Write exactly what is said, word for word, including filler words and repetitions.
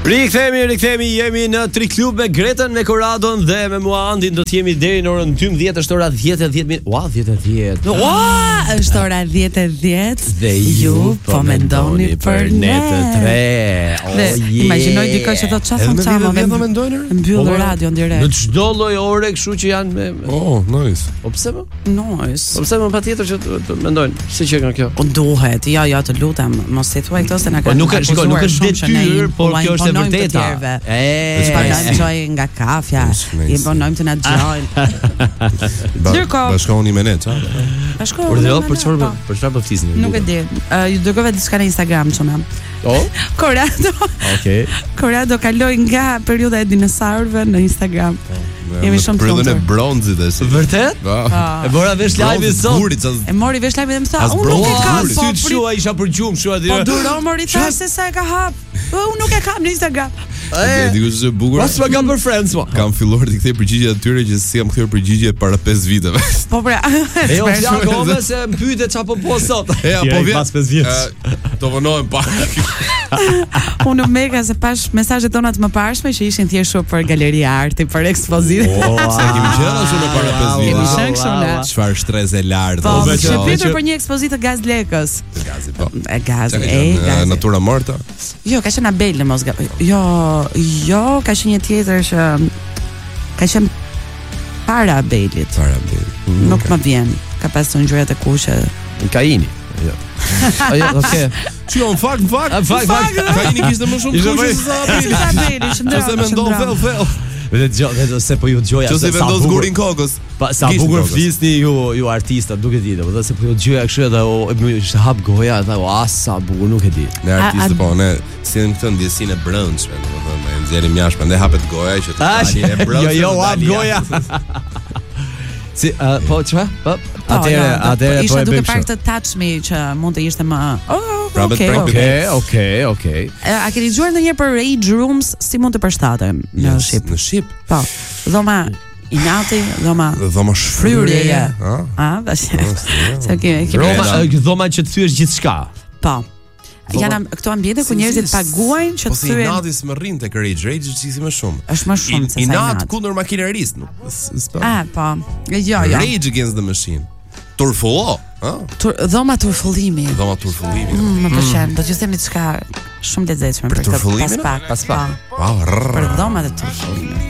Rikthehemi, rikthehemi, jemi në Tri Klub me Gretën, me Koradon dhe me mua Andin. Do të jemi deri në orën dymbëdhjetë, është ora dhjetë e dhjetë minuta. Ua, dhjetë e dhjetë. Ua, është ora dhjetë e dhjetë. Dhe ju po mendoni për ne të tre. Dhe imagjinoj dikush që thotë çfarë thon çamo me mendojnë? Mbyll radion direkt. Në çdo lloj ore, kështu që janë me. Oh, nice. Po pse më? Nice. Po pse më patjetër që të mendojnë, si që nga kjo. Po duhet. Jo, jo, të lutem, mos i thuaj këto se na Po kanë. nuk është, nuk është detyrë, por kjo është e vërteta. E, shpagojmë çoj nga kafja, i bënojmë të na dëgjojnë. Bashkohuni me ne, çfarë? Bashkohuni. Por dhe për çfarë për çfarë po flisni? Nuk e di. Ju dërgova diçka në Instagram çuna. Oh? Korado. Okej. Korado kaloi nga perioda e dinosaurëve në Instagram. Jemi shumë të periudhën e bronzit e si. Vërtet? E bora vesh live sot. E mori vesh live dhe më tha, As unë nuk e bronzi, kam. bronzi. Po Si shua isha për gjumë, shua aty. Po duro mori tha se sa e ka hap. Po unë nuk e kam në Instagram. E diku se bukur. Pas më kam për friends mo. Kam filluar të kthej përgjigje atyre që si kam kthyer përgjigje para pesë viteve. Po pra. E jo flakove se më pyete çfarë po po sot. E apo vjen. Pas pesë vjet. Do vonohem pak. Unë mega se pash mesazhet tona të mëparshme që ishin thjesht për galeri arti, për ekspozitë. Sa kemi qenë ashtu më para pesë Kemi viteve. qenë kështu ne. Çfarë shtreze e lartë. Po, ose që që- pyetur për një ekspozitë të Gaz Lekës. Gazi po. E Gazi, Çka ka e qenë, Gazi. Natura morta. Jo, ka qenë Abel në mos gaboj. Jo, jo, ka qenë një tjetër që ka qenë para Abelit. Para Abel. Nuk më vjen. Ka pasur ngjyrat e kuqe. Kaini. Jo. Ajo, okay. Çi on fakt, fakt. Fakt, fakt. Ka një kishte më shumë Ishte kushte më- se sa Sa Abeli. Abeli, shndra. Ose mendon fel fel. Vetë dëgjoj, vetë se po ju dëgjoja. Që si vendos gurin kokës. Pa sa Gishtin bukur kokës. flisni ju ju artista, nuk e di, po thotë se po ju dëgjoja kështu edhe o më ishte hap goja, tha, "Ah, sa bukur, nuk e di." Ne A- artistë a- po ne sillim këtë ndjesinë e brëndshme, domethënë ne nxjerrim jashtë, prandaj hapet goja që të Tash, dalin e brëndshme. jo, jo, të hap dalin goja. jashtë. Si, uh, po çfarë? Po, Po, atëre, jo, atëre po isha e duke bëjmë parë kështu. këtë touch me që mund të ishte më. Oh, Pra, me okay, të okay. Okej, okej, okej. E, A keni dëgjuar ndonjëherë për rage rooms si mund të përshtaten në Yes, Shqip? Në Shqip. Po. Dhoma inati, dhoma Dhoma fryrjeje. shfryrje. Ha? A, tash. Sa kemi kemi. Roma, Roma. uh, dhoma që të thyesh gjithçka. Po. Janë këto ambiente ku Si, njerëzit si, paguajnë që Po të si thyen. inati s'më rrin tek rage, rage është çiksi më shumë. Është më shumë se sa Inat inat. kundër makinerisë, nuk. s- s'po. Ah, po. Jo, jo. Rage against the machine. Turfullo, ha? Tur, dhoma turfullimi. Dhoma turfullimi. Mm, më pëlqen. Do t'ju themi diçka shumë lezetshme Për për këtë turfullimin? pas pak. Pas pak. Po. Wow, rrr. Për dhomat e turfullimit.